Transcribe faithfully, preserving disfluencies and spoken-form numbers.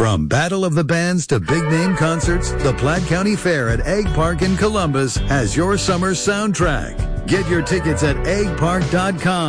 From Battle of the Bands to big-name concerts, the Platte County Fair at Egg Park in Columbus has your summer soundtrack. Get your tickets at egg park dot com.